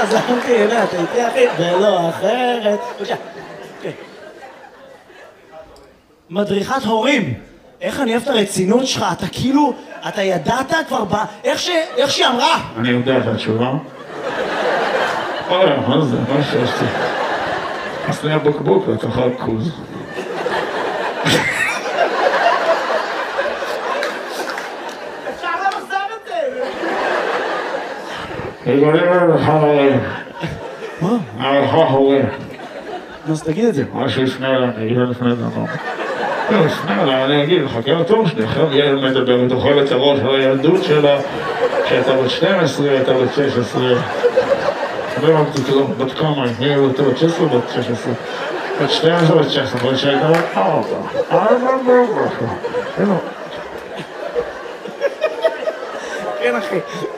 חזרתי אליה, אתה איתי אחי, ולא אחרת. בבקשה. מדריכת הורים. איך אני אוהב את הרצינות שלך, אתה כאילו, אתה ידעת כבר איך שהיא אמרה. אני יודע את התשובה. אוי, מה זה? מה שעשתי? עשני הבוקבוק לתוכל קוז. אפשר למסר את זה. יגולים לך הורים. מה? לך הורים. אז תגיד את זה. מה שיפנה אליי, אני אגיד לפני זה לא. לא, יפנה אליי, אני אגיד, חכה לתור שלי, אחרי ילד מדבר, תאכל את הראש על הילדות שלה, שהייתה בת 12, הייתה בת 16. לא אמרתי כלום, בת כמה, היא הייתה בת 16 בת 16. בת 12 בת 16, בת שהייתה בת 4. כן, אחי.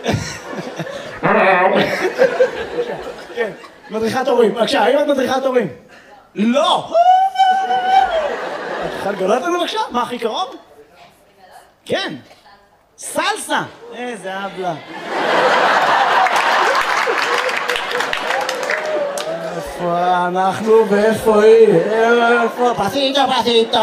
כן, מדריכת הורים. בבקשה, האם את מדריכת הורים? לא! את יכולה לגלות לנו בבקשה? מה הכי קרוב? כן. סלסה! איזה אבלה. איפה אנחנו ואיפה היא? איפה? פסיטו, פסיטו.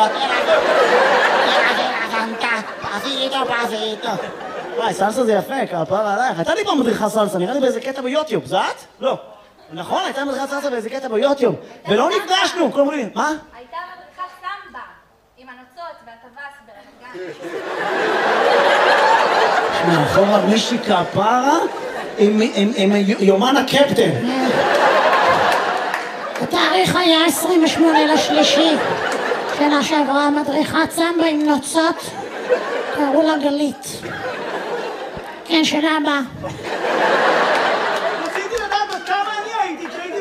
וואי, סלסה זה יפה, כפרה עלייך. הייתה לי פעם מדריכה סלסה, נראה לי באיזה קטע ביוטיוב, זה את? לא. נכון, הייתה מדריכת סלסה באיזה קטע ביוטיוב. ולא נפגשנו, כלומר, מה? הייתה מדריכת סמבה, עם הנוצות והטווס ברמת גן. מאחורה מישהי כפרה עם יומן הקפטן. התאריך היה 28/3. שנה שעברה מדריכת סמבה עם נוצות, קראו לה גלית. כן, שנה הבאה. רציתי לדעת עד כמה אני הייתי כשהייתי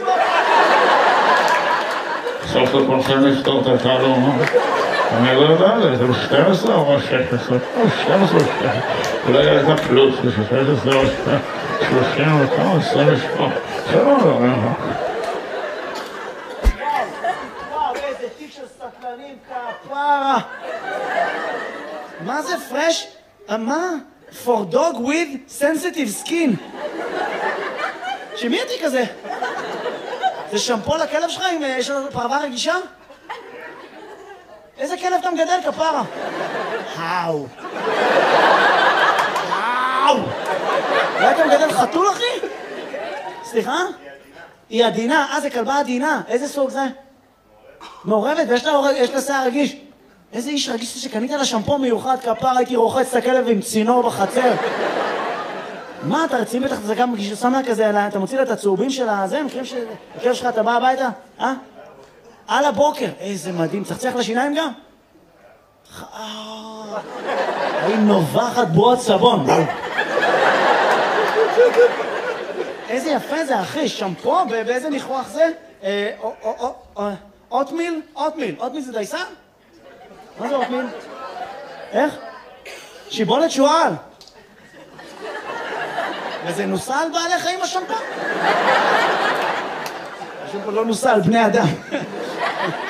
סוף לכולכם לפתור את התעלום, אני לא יודע, זה 12 או 16? 12 או 16. אולי הייתה פלוס, 16 או 30 או כמה, 28. זה לא יודע. וואו, איזה תיק של סטלנים כפרה. מה זה פרש? מה? For dog with sensitive skin. שמי התיק הזה? זה שמפו לכלב שלך אם יש לו פרווה רגישה? איזה כלב אתה מגדל כפרה? האו. האו. אולי אתה מגדל חתול אחי? סליחה? היא עדינה, זה כלבה עדינה. איזה סוג זה? מעורבת ויש לה שיער רגיש. איזה איש רגיש שקנית לה שמפו מיוחד כפרה, הייתי רוחץ את הכלב עם צינור בחצר. מה, אתה רציני בטח, זה גם שם לה כזה, אתה מוציא לה את הצהובים של הזה, מכירים שהכלב שלך, אתה בא הביתה? על הבוקר. איזה מדהים, צחצח לשיניים גם? היא נובחת בועות סבון. איזה יפה זה, אחי, שמפו, באיזה ניחוח זה? אוטמיל? אוטמיל זה דייסה? מה זה אוטמיל? איך? שיבולת שועל. וזה נוסע על בעלי חיים השמפו? השמפו לא נוסע על בני אדם.